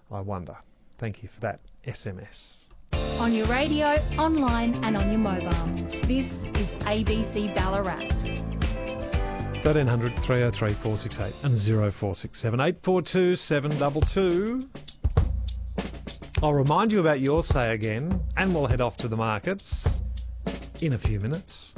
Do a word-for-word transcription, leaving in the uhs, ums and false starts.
I wonder. Thank you for that S M S. On your radio, online and on your mobile. This is A B C Ballarat. thirteen hundred, three oh three, four six eight and oh four six seven, eight four two, seven two two. I'll remind you about your say again, and we'll head off to the markets in a few minutes.